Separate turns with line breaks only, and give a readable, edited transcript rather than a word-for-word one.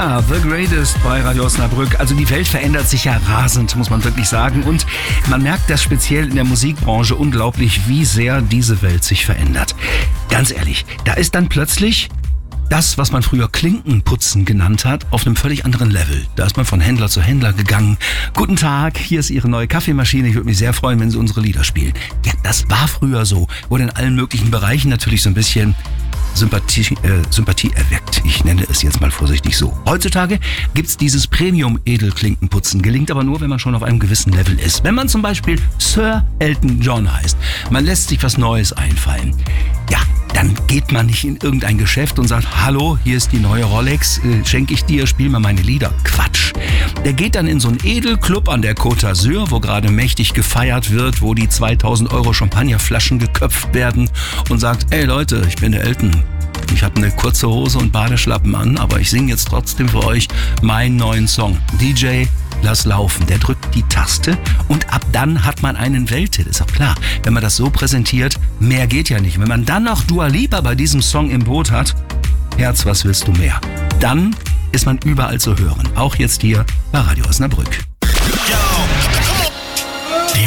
Ja, The Greatest bei Radio Osnabrück. Also die Welt verändert sich ja rasend, muss man wirklich sagen. Und man merkt das speziell in der Musikbranche unglaublich, wie sehr diese Welt sich verändert. Ganz ehrlich, da ist dann plötzlich das, was man früher Klinkenputzen genannt hat, auf einem völlig anderen Level. Da ist man von Händler zu Händler gegangen. Guten Tag, hier ist Ihre neue Kaffeemaschine. Ich würde mich sehr freuen, wenn Sie unsere Lieder spielen. Ja, das war früher so. Wurde in allen möglichen Bereichen natürlich so ein bisschen Sympathie erweckt. Ich nenne es jetzt mal vorsichtig so. Heutzutage gibt's dieses Premium-Edelklinkenputzen. Gelingt aber nur, wenn man schon auf einem gewissen Level ist. Wenn man zum Beispiel Sir Elton John heißt. Man lässt sich was Neues einfallen. Ja, dann geht man nicht in irgendein Geschäft und sagt, hallo, hier ist die neue Rolex, schenke ich dir, spiel mal meine Lieder. Quatsch. Der geht dann in so einen Edelclub an der Côte d'Azur, wo gerade mächtig gefeiert wird, wo die 2000 € Champagnerflaschen geköpft werden und sagt, ey Leute, ich bin der Elton. Ich habe eine kurze Hose und Badeschlappen an, aber ich singe jetzt trotzdem für euch meinen neuen Song. DJ, lass laufen. Der drückt die Taste und ab dann hat man einen Welthit. Ist auch klar, wenn man das so präsentiert, mehr geht ja nicht. Wenn man dann noch Dua Lipa bei diesem Song im Boot hat, Herz, was willst du mehr? Dann ist man überall zu hören. Auch jetzt hier bei Radio Osnabrück.